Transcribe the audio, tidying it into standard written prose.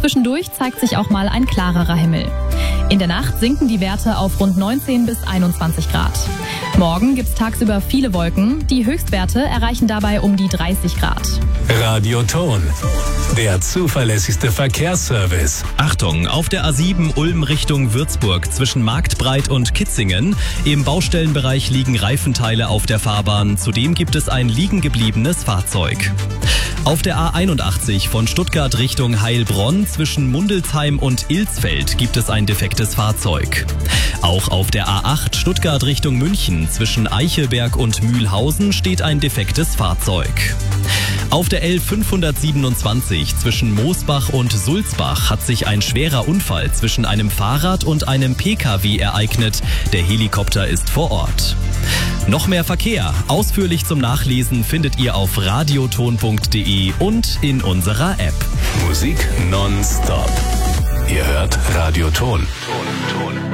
Zwischendurch zeigt sich auch mal ein klarerer Himmel. In der Nacht sinken die Werte auf rund 19 bis 21 Grad. Morgen gibt's tagsüber viele Wolken. Die Höchstwerte erreichen dabei um die 30 Grad. Radioton, der zuverlässigste Verkehrsservice. Achtung, auf der A7 Ulm Richtung Würzburg zwischen Marktbreit und Kitzingen. Im Baustellenbereich liegen Reifenteile auf der Fahrbahn. Zudem gibt es ein liegen gebliebenes Fahrzeug. Auf der A81 von Stuttgart Richtung Heilbronn zwischen Mundelsheim und Ilsfeld gibt es ein defektes Fahrzeug. Auch auf der A8 Stuttgart Richtung München zwischen Eichelberg und Mühlhausen steht ein defektes Fahrzeug. Auf der L527 zwischen Moosbach und Sulzbach hat sich ein schwerer Unfall zwischen einem Fahrrad und einem PKW ereignet. Der Helikopter ist vor Ort. Noch mehr Verkehr, ausführlich zum Nachlesen, findet ihr auf radioton.de und in unserer App. Musik nonstop. Ihr hört Radioton.